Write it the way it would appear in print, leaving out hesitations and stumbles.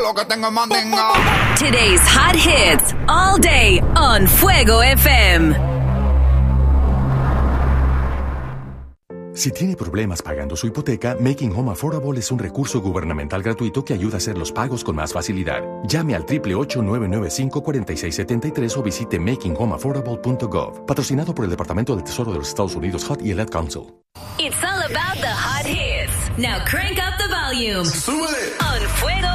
Lo que tengo mandingo. Today's hot hits all day on Fuego FM. Si tiene problemas pagando su hipoteca, Making Home Affordable es un recurso gubernamental gratuito que ayuda a hacer los pagos con más facilidad. Llame al 888-995-4673 o visite makinghomeaffordable.gov. Patrocinado por el Departamento del Tesoro de los Estados Unidos, HUD y el Ad Council. It's all about the hot hits. Now crank up the volume. ¡Súbele! On Fuego